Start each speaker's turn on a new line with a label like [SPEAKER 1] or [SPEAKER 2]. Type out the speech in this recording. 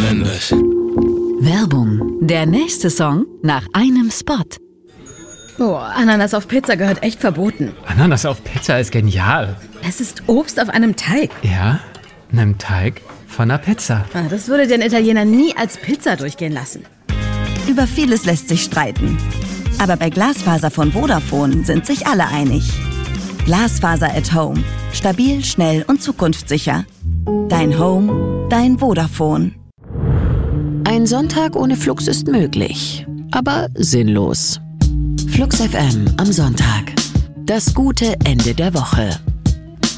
[SPEAKER 1] Members.
[SPEAKER 2] Werbung. Der nächste Song nach einem Spot.
[SPEAKER 3] Oh, Ananas auf Pizza gehört echt verboten.
[SPEAKER 4] Ananas auf Pizza ist genial.
[SPEAKER 3] Es ist Obst auf einem Teig.
[SPEAKER 4] Ja, einem Teig von einer Pizza.
[SPEAKER 3] Das würde den Italiener nie als Pizza durchgehen lassen.
[SPEAKER 5] Über vieles lässt sich streiten. Aber bei Glasfaser von Vodafone sind sich alle einig. Glasfaser at Home. Stabil, schnell und zukunftssicher. Dein Home, dein Vodafone.
[SPEAKER 2] Ein Sonntag ohne Flux ist möglich, aber sinnlos. Flux FM am Sonntag. Das gute Ende der Woche.